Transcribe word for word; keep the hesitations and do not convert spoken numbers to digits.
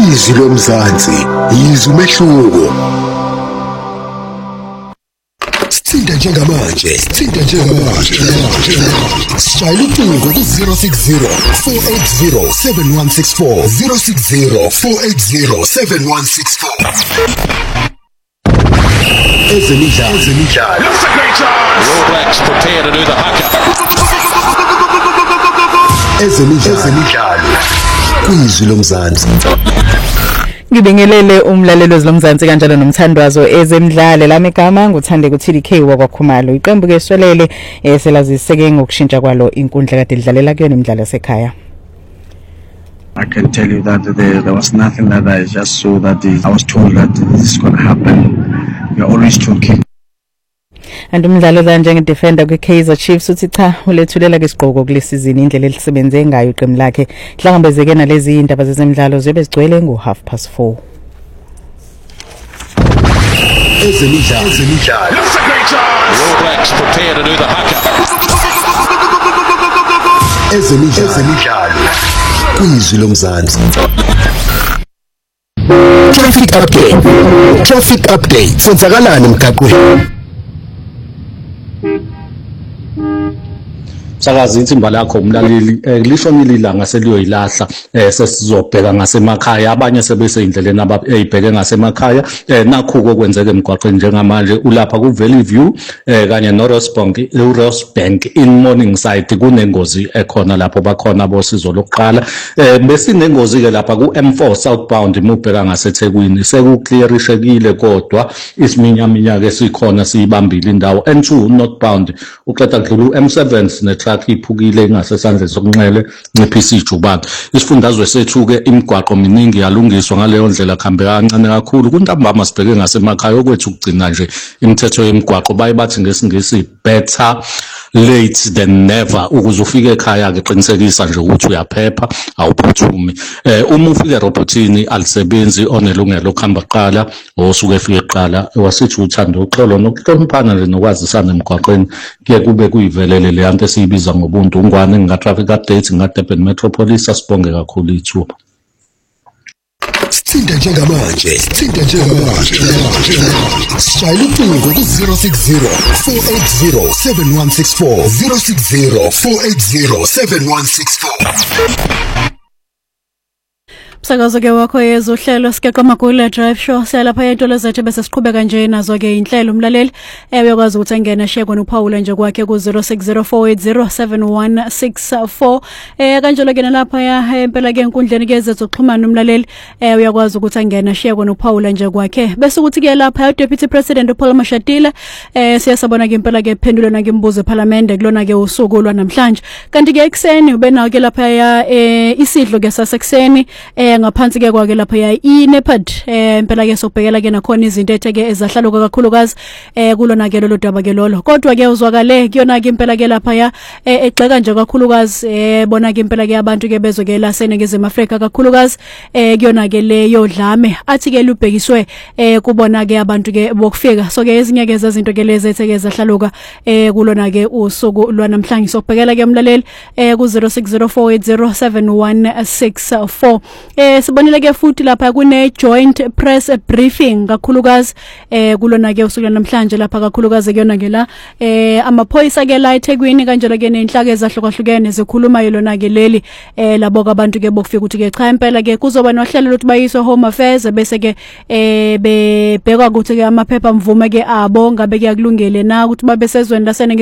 Izwi lomzansi, izwi umehluko. Sithinta njengamanje, sithinta njengamanje. Shayela ucingo ku zero six zero four eight zero seven one six four zero six zero four eight zero seven one six four. Ezemidlalo, ezemidlalo. Looks a great chance. The All Blacks prepare to do the haka. Ezemidlalo, ezemidlalo. Izwi lomzansi. Ngibingelele umlalelo wezilomzansi kanjalo nomthandwazo ezemidlalo lami igama nguthande ku T D K wakwaKhumalo iqembu ke swelele eselaziseke ngokushintsha kwalo inkundla kade idlalela kuyona imidlalo yasekhaya. I can tell you that there, there was nothing that I just saw that is, I was told that this is going to happen. We are always talking. And umdlalo la njenge defender kwe Kaizer Chiefs uthi cha ulethulela ke isiqoko kulesizini indlela elisebenze ngayo iqembu lakhe hlangabezeke nalezi indaba zezemidlalo zibe sigcwele ngo half past four. Ezemidlalo, ezemidlalo. Looks a great chance. The All Blacks prepare to do the haka. Ezemidlalo, ezemidlalo. Izwi lomzansi. Traffic update. Traffic update. Senzakalani emgaqweni? Sakazi ithimba lakho umlaleli lishonile ilanga seliyoyilahla sesizobheka ngasemakhaya abanye sebese indleleni ababheke ngasemakhaya nakho okwenzeke emgwaqweni njengamanje ulapha ku Valley View kanye no Rosebank Rosebank in Morningside kunengozi ekhona lapho bakhona bosizo lokuqala besinengozi ke lapha ku M four southbound imubheka ngaseThekwini sekuclearishekile kodwa isiminyaminya ke sikhona siyibambile indawo N two northbound uqeda dlula M seven ne truck iphukile ingasesandleni sokunxele nciphisa ijubane isifundazwe sethu ke imigwaqo miningi yalungiswa ngaleyo ndlela khambeka kancane kakhulu kuntambama sibheke ngasemakhaya okwethu ukugcina nje imithetho yemigwaqo baye bathi ngesingisi better late than never ukuze ufike ekhaya ke qinisekisa nje ukuthi uyaphepha awuphuthumi eh uma ufike robotini alisebenzi onelungelo khamba qala osuke efike eqala wasithi uthando uxolo nokuhloniphana nje nokwazisana emgwaqweni kuye kube kuyivelele le yanto esiyibiza ngobuntu ungwane nga traffic update nga Durban Metropolis asibonge kakhulu ithuba. Sithinta njengamanje, sithinta njengamanje. Shayela ucingo ku zero six zero four eight zero seven one six four zero six zero four eight zero seven one six four. Msakazo ke wakho yezohlelo sikeqa magula drive show selapha yentolo zethu bese siqhubeka nje nazo ke inhlelo umlaleli uyakwazi ukuthi angena share kona uPaula nje kwakhe ku zero six zero four eight zero seven one six four eh kanjalo ke nalapha ya impela ke enkundleni ke zezoxhumana umlaleli uyakwazi ukuthi angena share kona uPaula nje kwakhe bese ukuthi ke lapha uDeputy President uPaul Mashatile eh siyasabona ke impela ke iphendulo na ke imbuzo eParliament kulona ke usuku lwanamhlanje kanti ke ekseni ube nawo ke lapha ya isidlo ke sasekseni ngaphansi ke kwake lapha ya iNEPAD eh impela ke sobhekela ke nakhona izinto etheke ezahlaluka kakhulukazi eh kulona ke lolo daba ke lolo kodwa ke uzwakale kuyona ke impela ke lapha ya egxeka nje kakhulukazi eh bona ke impela ke abantu ke bezwe ke la seNingizimu Afrika kakhulukazi eh kuyona ke leyo dlame athi ke lubhekiswe eh kubona ke abantu ke bokufika so ke ezinye ke zezinto ke lezi etheke ezahlaluka eh kulona ke usuku lwanamhlanje sobhekela ke umlaleli eh ku zero six zero four eight zero seven one six four eh sibonile ke futhi lapha kune joint press briefing kakhulukazi eh kulona ke usuku namhlanje lapha kakhulukazi kuyona ke la eh amaphoyisa ke la eThekwini kanjalo ke nenhlaka ezahlukahlukene zikhuluma yelona ke leli eh labo abantu ke bokufika ukuthi ke cha impela ke kuzoba nohlelo lokuthi bayiswe Home Affairs bese ke eh bebheka ukuthi ke amaphepha mvume ke abo ngabe kuyakulungele na ukuthi babe sezweni la